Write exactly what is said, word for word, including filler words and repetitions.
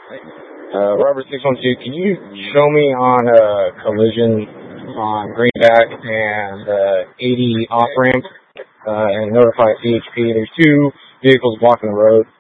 Uh, Robert six one two, can you show me on a collision on Greenback and uh, eighty off ramp uh, and notify C H P? There's two vehicles blocking the road.